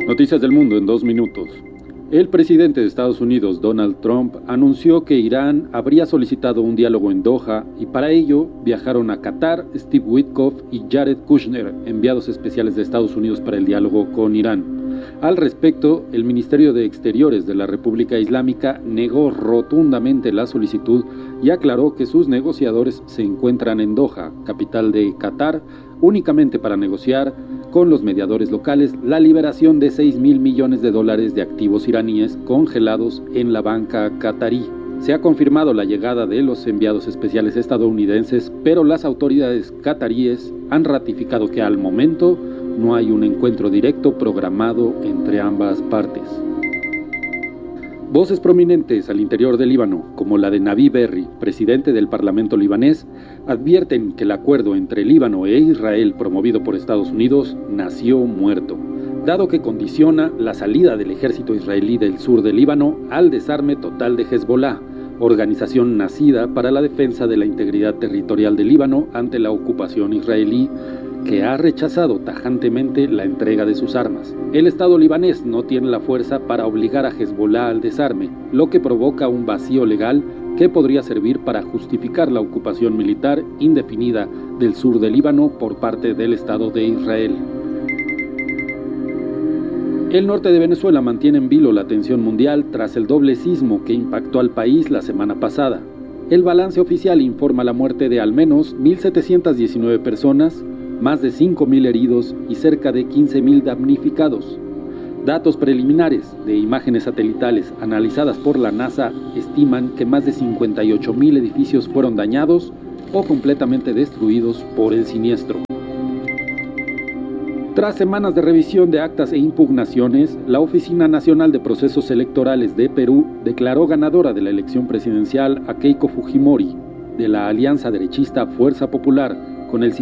Noticias del mundo en 2 minutos. El presidente de Estados Unidos, Donald Trump, anunció que Irán habría solicitado un diálogo en Doha y para ello viajaron a Qatar Steve Witkoff y Jared Kushner, enviados especiales de Estados Unidos para el diálogo con Irán. Al respecto, el Ministerio de Exteriores de la República Islámica negó rotundamente la solicitud y aclaró que sus negociadores se encuentran en Doha, capital de Qatar, únicamente para negociar con los mediadores locales la liberación de $6,000 millones de activos iraníes congelados en la banca qatarí. Se ha confirmado la llegada de los enviados especiales estadounidenses, pero las autoridades qataríes han ratificado que al momento no hay un encuentro directo programado entre ambas partes. Voces prominentes al interior del Líbano, como la de Nabi Berri, presidente del Parlamento libanés, advierten que el acuerdo entre Líbano e Israel promovido por Estados Unidos nació muerto, dado que condiciona la salida del ejército israelí del sur del Líbano al desarme total de Hezbollah, organización nacida para la defensa de la integridad territorial del Líbano ante la ocupación israelí, que ha rechazado tajantemente la entrega de sus armas. El Estado libanés no tiene la fuerza para obligar a Hezbollah al desarme, lo que provoca un vacío legal que podría servir para justificar la ocupación militar indefinida del sur del Líbano por parte del Estado de Israel. El norte de Venezuela mantiene en vilo la atención mundial tras el doble sismo que impactó al país la semana pasada. El balance oficial informa la muerte de al menos 1,719 personas, más de 5,000 heridos y cerca de 15,000 damnificados. Datos preliminares de imágenes satelitales analizadas por la NASA estiman que más de 58,000 edificios fueron dañados o completamente destruidos por el siniestro. Tras semanas de revisión de actas e impugnaciones, la Oficina Nacional de Procesos Electorales de Perú declaró ganadora de la elección presidencial a Keiko Fujimori, de la alianza derechista Fuerza Popular, con el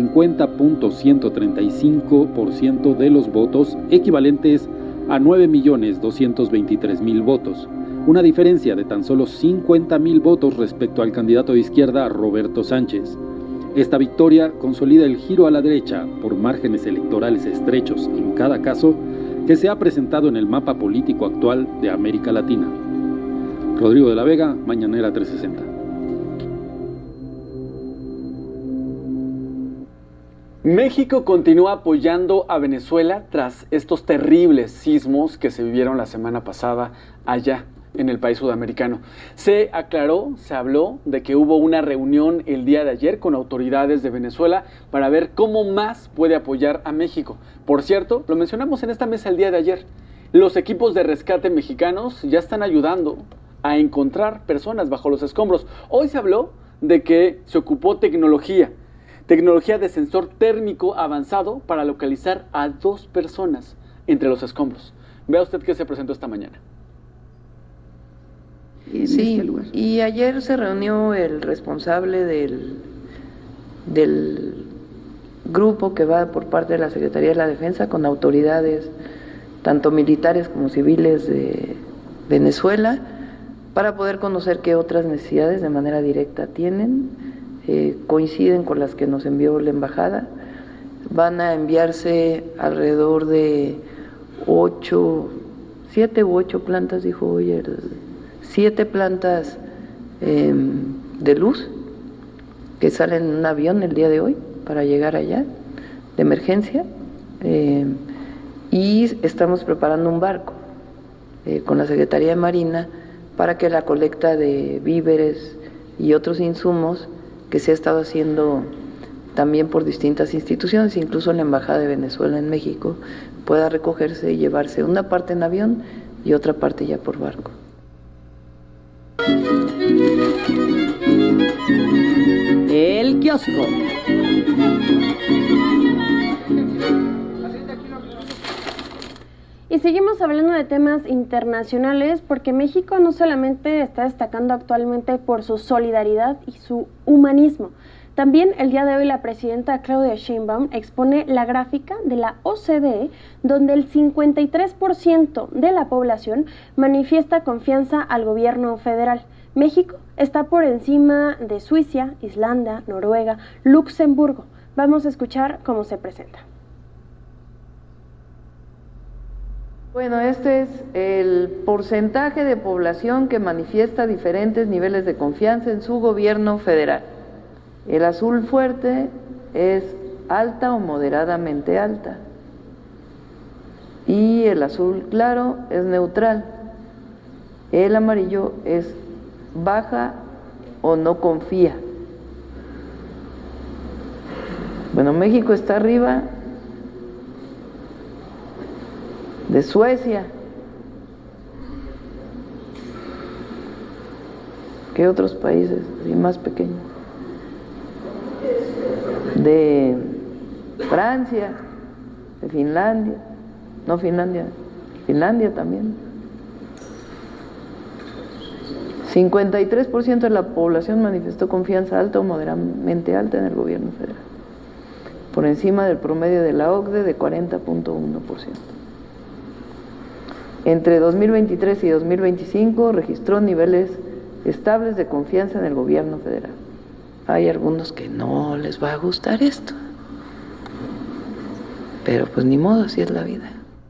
50.135% de los votos, equivalentes a 9,223,000 votos, una diferencia de tan solo 50,000 votos respecto al candidato de izquierda Roberto Sánchez. Esta victoria consolida el giro a la derecha por márgenes electorales estrechos en cada caso que se ha presentado en el mapa político actual de América Latina. Rodrigo de la Vega, Mañanera 360. México continúa apoyando a Venezuela tras estos terribles sismos que se vivieron la semana pasada allá en el país sudamericano. Se habló de que hubo una reunión el día de ayer con autoridades de Venezuela para ver cómo más puede apoyar a México. Por cierto, lo mencionamos en esta mesa el día de ayer, los equipos de rescate mexicanos ya están ayudando a encontrar personas bajo los escombros. Hoy se habló de que se ocupó tecnología de sensor térmico avanzado para localizar a 2 personas entre los escombros. Vea usted qué se presentó esta mañana. Sí, y ayer se reunió el responsable del grupo que va por parte de la Secretaría de la Defensa con autoridades tanto militares como civiles de Venezuela para poder conocer qué otras necesidades de manera directa tienen. Coinciden con las que nos envió la embajada. Van a enviarse alrededor de 7 u 8 plantas, dijo hoy, 7 plantas de luz que salen en un avión el día de hoy para llegar allá de emergencia, y estamos preparando un barco con la Secretaría de Marina para que la colecta de víveres y otros insumos que se ha estado haciendo también por distintas instituciones, incluso la Embajada de Venezuela en México, pueda recogerse y llevarse una parte en avión y otra parte ya por barco. El kiosco. Y seguimos hablando de temas internacionales porque México no solamente está destacando actualmente por su solidaridad y su humanismo. También el día de hoy la presidenta Claudia Sheinbaum expone la gráfica de la OCDE, donde el 53% de la población manifiesta confianza al gobierno federal. México está por encima de Suiza, Islandia, Noruega, Luxemburgo. Vamos a escuchar cómo se presenta. Bueno, este es el porcentaje de población que manifiesta diferentes niveles de confianza en su gobierno federal. El azul fuerte es alta o moderadamente alta y el azul claro es neutral. El amarillo es baja o no confía. Bueno, México está arriba de Suecia. ¿Qué otros países así más pequeños? De Francia, de Finlandia, no Finlandia, Finlandia también. 53% de la población manifestó confianza alta o moderadamente alta en el gobierno federal, por encima del promedio de la OCDE de 40.1%. Entre 2023 y 2025 registró niveles estables de confianza en el gobierno federal. Hay algunos que no les va a gustar esto, pero pues ni modo, así es la vida.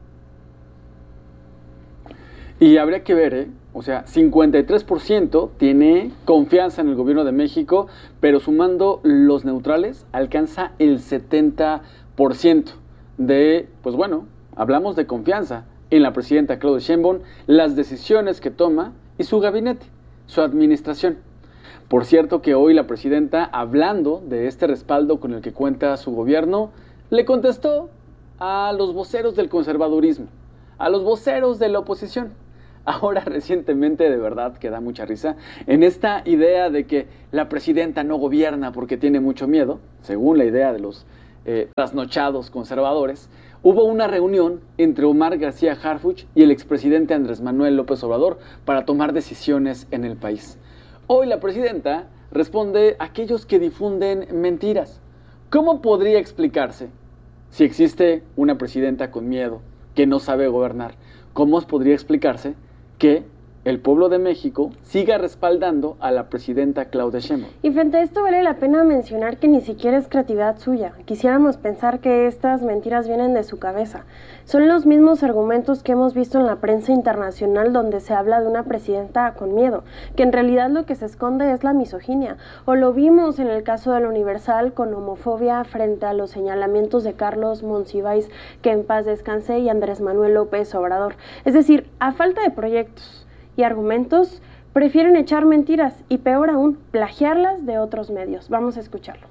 Y habría que ver, o sea, 53% tiene confianza en el gobierno de México, pero sumando los neutrales alcanza el 70% de, pues bueno, hablamos de confianza en la presidenta Claudia Sheinbaum, las decisiones que toma y su gabinete, su administración. Por cierto que hoy la presidenta, hablando de este respaldo con el que cuenta su gobierno, le contestó a los voceros del conservadurismo, a los voceros de la oposición. Ahora recientemente, de verdad que da mucha risa, en esta idea de que la presidenta no gobierna porque tiene mucho miedo, según la idea de los trasnochados conservadores, hubo una reunión entre Omar García Harfuch y el expresidente Andrés Manuel López Obrador para tomar decisiones en el país. Hoy la presidenta responde a aquellos que difunden mentiras. ¿Cómo podría explicarse si existe una presidenta con miedo, que no sabe gobernar? ¿Cómo podría explicarse que el pueblo de México siga respaldando a la presidenta Claudia Sheinbaum? Y frente a esto vale la pena mencionar que ni siquiera es creatividad suya. Quisiéramos pensar que estas mentiras vienen de su cabeza. Son los mismos argumentos que hemos visto en la prensa internacional donde se habla de una presidenta con miedo, que en realidad lo que se esconde es la misoginia. O lo vimos en el caso del Universal con homofobia frente a los señalamientos de Carlos Monsiváis, que en paz descanse, y Andrés Manuel López Obrador. Es decir, a falta de proyectos y argumentos, prefieren echar mentiras y peor aún, plagiarlas de otros medios. Vamos a escucharlo.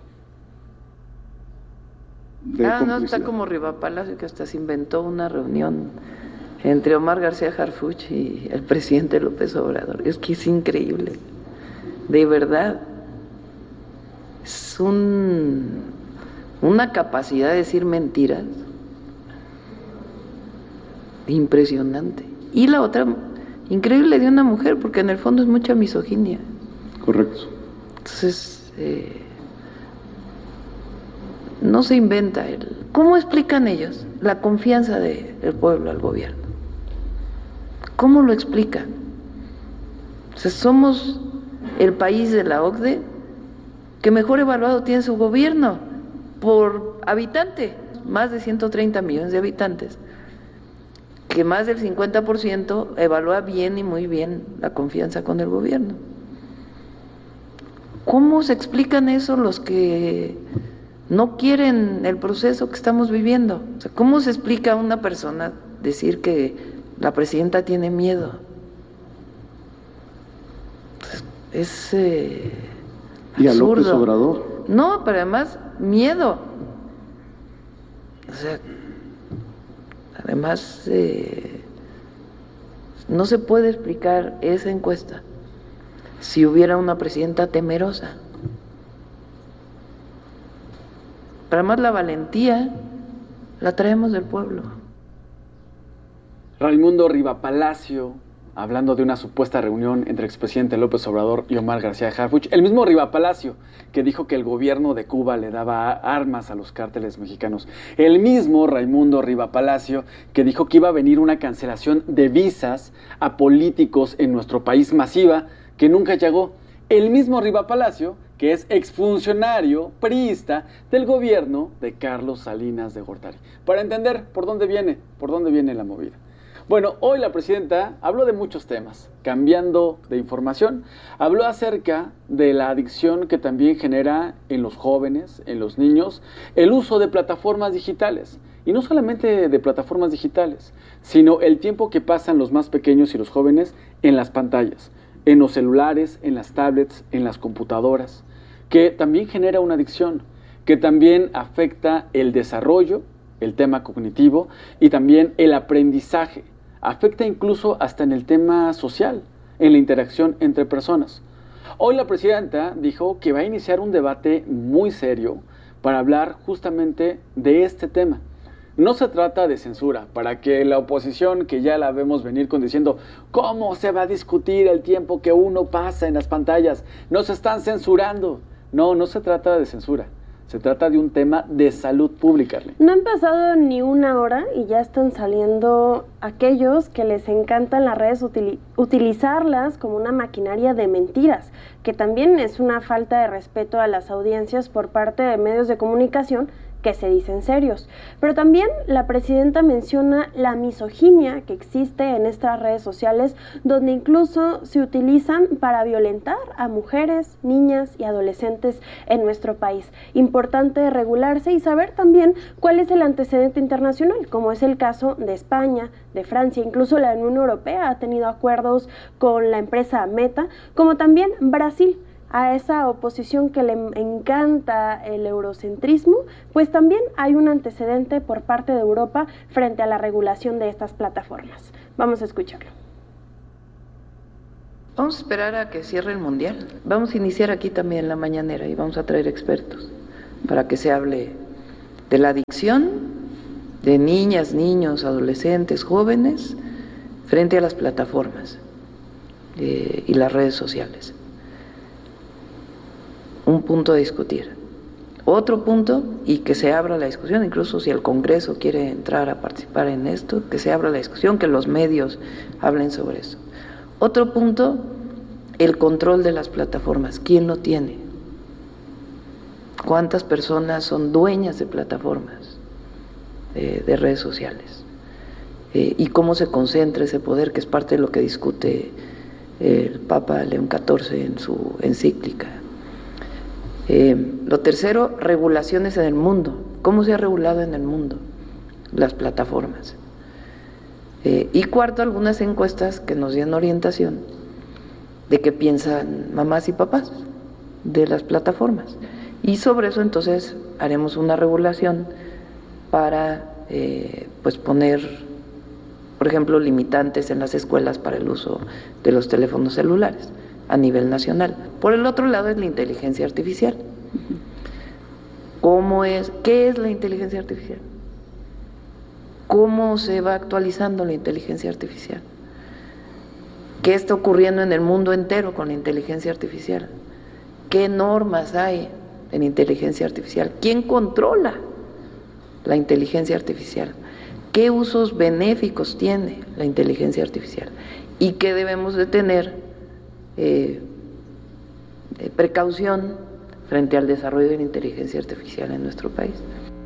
No, está como Riva Palacio, que hasta se inventó una reunión entre Omar García Harfuch y el presidente López Obrador. Es que es increíble, de verdad. Es una capacidad de decir mentiras impresionante. Y la otra, increíble, de una mujer, porque en el fondo es mucha misoginia. Correcto. Entonces, no se inventa ¿Cómo explican ellos la confianza del pueblo al gobierno? ¿Cómo lo explican? O sea, somos el país de la OCDE que mejor evaluado tiene su gobierno por habitante, más de 130 millones de habitantes, que más del 50% evalúa bien y muy bien la confianza con el gobierno. ¿Cómo se explican eso los que no quieren el proceso que estamos viviendo? O sea, ¿cómo se explica a una persona decir que la presidenta tiene miedo? Es ¿Y a absurdo. López Obrador? No, pero además miedo. O sea, además no se puede explicar esa encuesta si hubiera una presidenta temerosa. Pero además la valentía la traemos del pueblo. Raimundo Rivapalacio, hablando de una supuesta reunión entre el expresidente López Obrador y Omar García Harfuch, el mismo Rivapalacio que dijo que el gobierno de Cuba le daba armas a los cárteles mexicanos, el mismo Raimundo Rivapalacio que dijo que iba a venir una cancelación de visas a políticos en nuestro país masiva, que nunca llegó, el mismo Rivapalacio que es exfuncionario priista del gobierno de Carlos Salinas de Gortari. Para entender por dónde viene la movida. Bueno, hoy la presidenta habló de muchos temas. Cambiando de información, habló acerca de la adicción que también genera en los jóvenes, en los niños, el uso de plataformas digitales. Y no solamente de plataformas digitales, sino el tiempo que pasan los más pequeños y los jóvenes en las pantallas, en los celulares, en las tablets, en las computadoras, que también genera una adicción, que también afecta el desarrollo, el tema cognitivo y también el aprendizaje. Afecta incluso hasta en el tema social, en la interacción entre personas. Hoy la presidenta dijo que va a iniciar un debate muy serio para hablar justamente de este tema. No se trata de censura, para que la oposición, que ya la vemos venir con diciendo ¿cómo se va a discutir el tiempo que uno pasa en las pantallas? Nos están censurando. No se trata de censura. Se trata de un tema de salud pública. No han pasado ni una hora y ya están saliendo aquellos que les encantan las redes utilizarlas como una maquinaria de mentiras, que también es una falta de respeto a las audiencias por parte de medios de comunicación que se dicen serios. Pero también la presidenta menciona la misoginia que existe en estas redes sociales, donde incluso se utilizan para violentar a mujeres, niñas y adolescentes en nuestro país. Importante regularse y saber también cuál es el antecedente internacional, como es el caso de España, de Francia, incluso la Unión Europea ha tenido acuerdos con la empresa Meta, como también Brasil. A esa oposición que le encanta el eurocentrismo, pues también hay un antecedente por parte de Europa frente a la regulación de estas plataformas. Vamos a escucharlo. Vamos a esperar a que cierre el Mundial. Vamos a iniciar aquí también la mañanera y vamos a traer expertos para que se hable de la adicción de niñas, niños, adolescentes, jóvenes frente a las plataformas y las redes sociales. Un punto a discutir. Otro punto, y que se abra la discusión, incluso si el Congreso quiere entrar a participar en esto, que se abra la discusión, que los medios hablen sobre eso. Otro punto, el control de las plataformas. ¿Quién lo tiene? ¿Cuántas personas son dueñas de plataformas de redes sociales? Y cómo se concentra ese poder, que es parte de lo que discute el Papa León XIV en su encíclica. Lo tercero, regulaciones en el mundo. ¿Cómo se ha regulado en el mundo las plataformas? Y cuarto, algunas encuestas que nos den orientación de qué piensan mamás y papás de las plataformas. Y sobre eso entonces haremos una regulación para pues poner, por ejemplo, limitantes en las escuelas para el uso de los teléfonos celulares a nivel nacional. Por el otro lado es la inteligencia artificial. ¿Qué es la inteligencia artificial? ¿Cómo se va actualizando la inteligencia artificial? ¿Qué está ocurriendo en el mundo entero con la inteligencia artificial? ¿Qué normas hay en inteligencia artificial? ¿Quién controla la inteligencia artificial? ¿Qué usos benéficos tiene la inteligencia artificial? ¿Y qué debemos de tener precaución frente al desarrollo de la inteligencia artificial en nuestro país?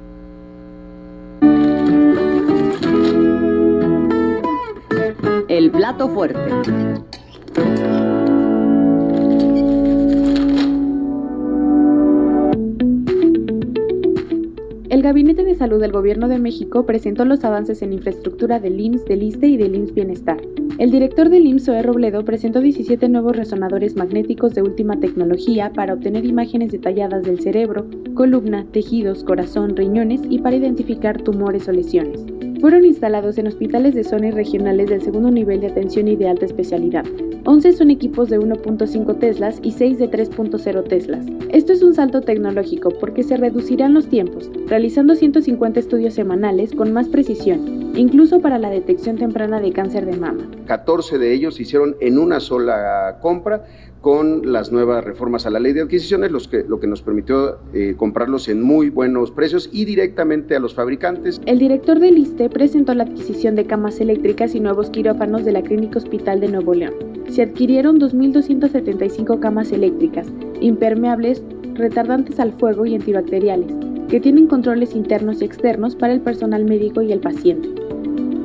El plato fuerte. El Gabinete de Salud del Gobierno de México presentó los avances en infraestructura del IMSS, del ISSSTE y del IMSS Bienestar. El director del IMSS, Zoé Robledo, presentó 17 nuevos resonadores magnéticos de última tecnología para obtener imágenes detalladas del cerebro, columna, tejidos, corazón, riñones y para identificar tumores o lesiones. Fueron instalados en hospitales de zona y regionales del segundo nivel de atención y de alta especialidad. 11 son equipos de 1.5 teslas y 6 de 3.0 teslas. Esto es un salto tecnológico porque se reducirán los tiempos, realizando 150 estudios semanales con más precisión, incluso para la detección temprana de cáncer de mama. 14 de ellos se hicieron en una sola compra con las nuevas reformas a la ley de adquisiciones, lo que nos permitió comprarlos en muy buenos precios y directamente a los fabricantes. El director del ISSSTE presentó la adquisición de camas eléctricas y nuevos quirófanos de la Clínica Hospital de Nuevo León. Se adquirieron 2.275 camas eléctricas, impermeables, retardantes al fuego y antibacteriales, que tienen controles internos y externos para el personal médico y el paciente.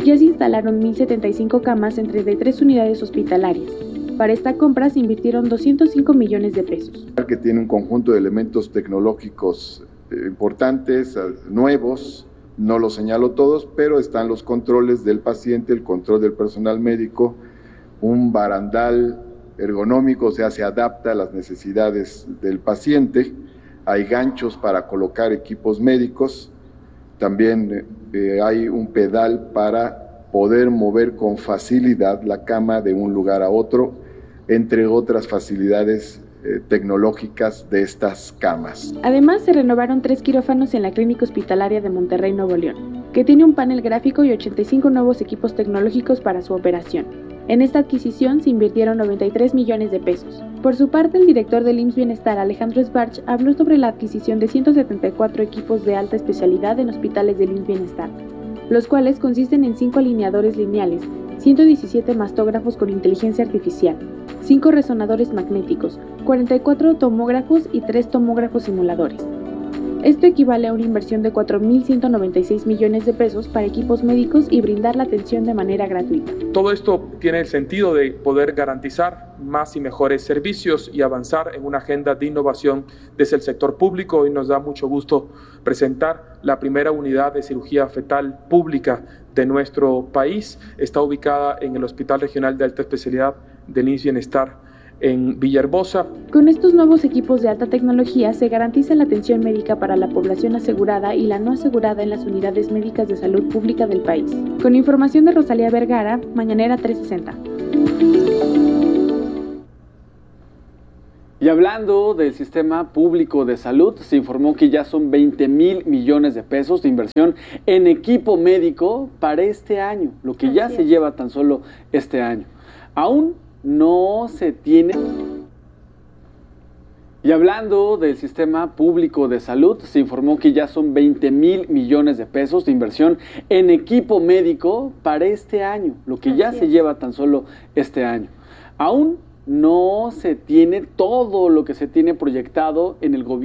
Ya se instalaron 1.075 camas en 33 unidades hospitalarias. Para esta compra se invirtieron 205 millones de pesos. Que tiene un conjunto de elementos tecnológicos importantes, nuevos, no los señalo todos, pero están los controles del paciente, el control del personal médico, un barandal ergonómico, o sea, se adapta a las necesidades del paciente, hay ganchos para colocar equipos médicos, también hay un pedal para poder mover con facilidad la cama de un lugar a otro, entre otras facilidades tecnológicas de estas camas. Además, se renovaron 3 quirófanos en la Clínica Hospitalaria de Monterrey, Nuevo León, que tiene un panel gráfico y 85 nuevos equipos tecnológicos para su operación. En esta adquisición se invirtieron 93 millones de pesos. Por su parte, el director del IMSS Bienestar, Alejandro Sbarch, habló sobre la adquisición de 174 equipos de alta especialidad en hospitales del IMSS Bienestar, los cuales consisten en 5 alineadores lineales, 117 mastógrafos con inteligencia artificial, 5 resonadores magnéticos, 44 tomógrafos y 3 tomógrafos simuladores. Esto equivale a una inversión de 4.196 millones de pesos para equipos médicos y brindar la atención de manera gratuita. Todo esto tiene el sentido de poder garantizar más y mejores servicios y avanzar en una agenda de innovación desde el sector público, y nos da mucho gusto presentar la primera unidad de cirugía fetal pública de nuestro país. Está ubicada en el Hospital Regional de Alta Especialidad del IMSS Bienestar en Villahermosa. Con estos nuevos equipos de alta tecnología se garantiza la atención médica para la población asegurada y la no asegurada en las unidades médicas de salud pública del país. Con información de Rosalía Vergara, Mañanera 360. Y hablando del sistema público de salud, se informó que ya son 20,000 millones de pesos de inversión en equipo médico para este año, lo que ya se lleva tan solo este año. Aún no se tiene. Y hablando del sistema público de salud, se informó que ya son 20,000 millones de pesos de inversión en equipo médico para este año, lo que ya se lleva tan solo este año. Aún no se tiene todo lo que se tiene proyectado en el gobierno.